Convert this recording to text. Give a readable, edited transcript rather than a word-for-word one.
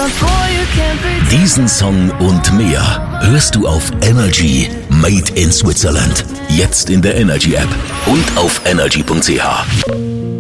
Diesen Song und mehr hörst du auf Energy Made in Switzerland. Jetzt in der Energy App und auf energy.ch.